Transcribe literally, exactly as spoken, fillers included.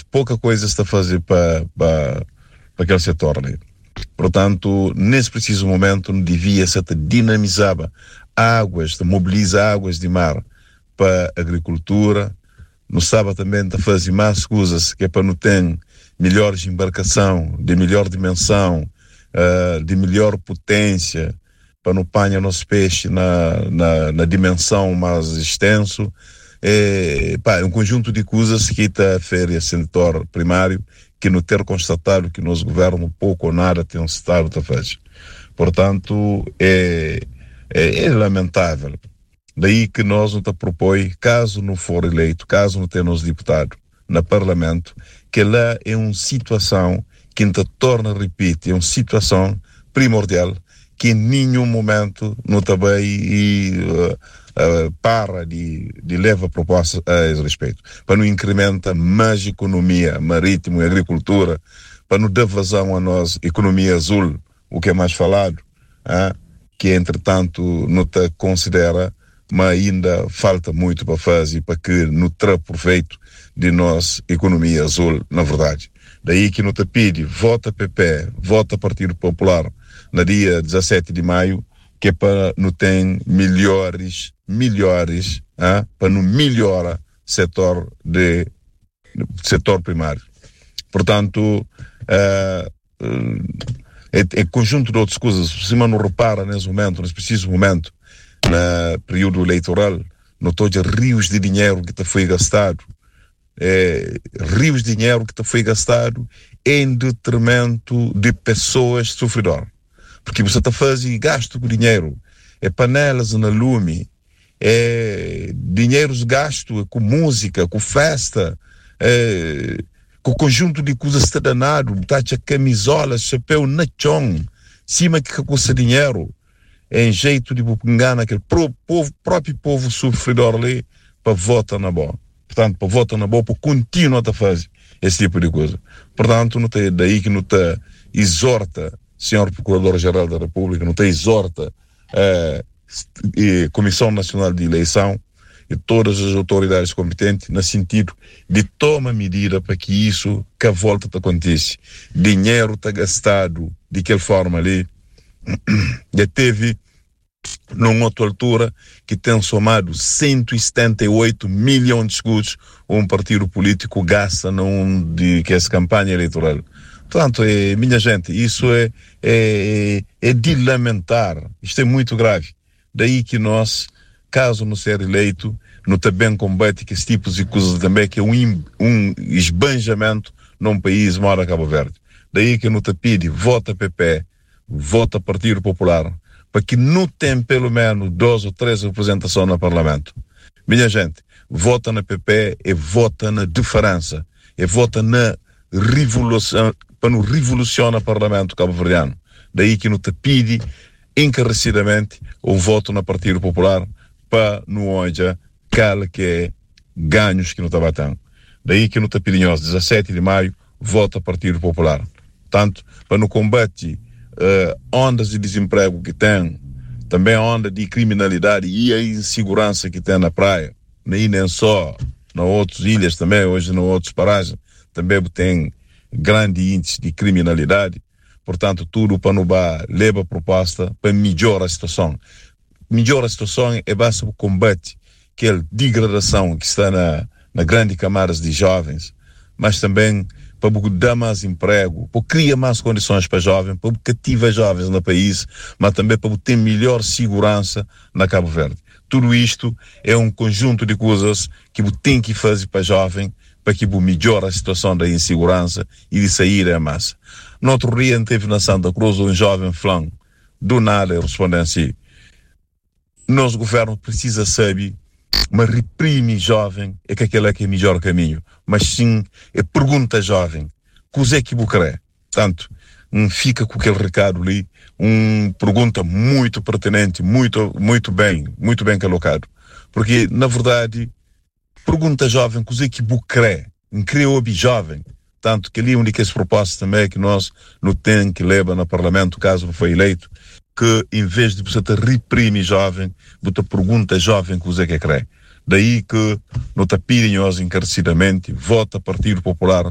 pouca coisa está a fazer para para aquele setor ali. Portanto, nesse preciso momento, devia ser dinamizar águas, mobilizar águas de mar para a agricultura. No sábado também está a fazer mais coisas que é para não ter melhores embarcação, de melhor dimensão, uh, de melhor potência, para não apanhar nosso peixe na, na, na dimensão mais extenso. É, pá, um conjunto de coisas que está a ferir o setor primário, que não ter constatado que nosso governo pouco ou nada tem estado a fazer. Portanto, é, é, é lamentável. Daí que nós não te propõe, caso não for eleito, caso não tenhamos deputado no Parlamento, que lá é uma situação que não te torna, repito, é uma situação primordial que em nenhum momento não também e, uh, uh, para de, de levar propostas a esse respeito. Para não incrementar mais economia marítima e agricultura, para não dar vazão a nós economia azul, o que é mais falado, uh, que entretanto não te considera, mas ainda falta muito para fazer para que não traga proveito de nossa economia azul, na verdade. Daí que não te pede, vota P P, vota Partido Popular, no dia dezassete de maio, que é para não ter melhores, melhores, hein, para não melhorar o setor, de, setor primário. Portanto, é, é, é conjunto de outras coisas. Se não repara nesse momento, nesse preciso momento, no período eleitoral, não estou de rios de dinheiro que foi gastado, é, rios de dinheiro que foi gastado em detrimento de pessoas sofredoras. Porque você está fazendo gasto com dinheiro, é panelas na lume, é dinheiros gastos com música, com festa, é, com conjunto de coisas está danado, tá de camisola, chapéu na chão, cima que custa dinheiro, é em jeito de enganar aquele pro, povo, próprio povo sofredor ali para votar na boa. Portanto, para votar na boa, para continuar a fazer esse tipo de coisa. Portanto, não tem daí que não te exorta, senhor Procurador-Geral da República, não te exorta a eh, Comissão Nacional de Eleição e todas as autoridades competentes no sentido de tomar medida para que isso, que a volta te aconteça. Dinheiro está gastado de que forma ali. Já teve numa outra altura que tem somado cento e setenta e oito milhões de escudos um partido político gasta num de que é essa campanha eleitoral. Portanto, é, minha gente, isso é, é, é de lamentar. Isto é muito grave. Daí que nós, caso não ser eleito, não também combate que esse tipo de coisas também, que é um, um esbanjamento num país mora Cabo Verde. Daí que não te pede, vota P P, vota Partido Popular, para que não tenha pelo menos duas ou três representações no Parlamento. Minha gente, vota na P P e vota na diferença, e vota na revolução, para não revolucionar o Parlamento cabo-verdiano. Daí que não te pede encarecidamente o voto no Partido Popular para não haja cala que é ganhos que não está batendo. Daí que não te pede aos dezassete de maio, vota Partido Popular. Tanto para no combate uh, ondas de desemprego que tem, também a onda de criminalidade e a insegurança que tem na praia, nem nem só nas outras ilhas também, hoje nas outras paragens, também tem grande índice de criminalidade. Portanto, tudo para no bar leva a proposta para melhorar a situação. Melhorar a situação é basta o combate aquela degradação que está na, na grande camadas de jovens, mas também para dar mais emprego, para criar mais condições para jovens, para cativar jovens no país, mas também para ter melhor segurança na Cabo Verde. Tudo isto é um conjunto de coisas que tem que fazer para jovem, para que melhore a situação da insegurança e de sair a massa. No outro dia teve na Santa Cruz um jovem flan, do nada responde assim: nosso governo precisa saber, mas reprime jovem é que aquele é que é o melhor caminho, mas sim é pergunta jovem, que é que bucaré. Portanto, um, fica com aquele recado ali, uma pergunta muito pertinente, muito, muito bem, muito bem colocado, porque na verdade pergunta jovem, que é que bucaré, um criou jovem. Tanto que ali onde que esse propósito também é que nós não tem que levar no Parlamento, caso não foi eleito, que em vez de você te reprime jovem, você pergunta jovem que é que crê. Daí que não te pedem nós encarecidamente, vota Partido Popular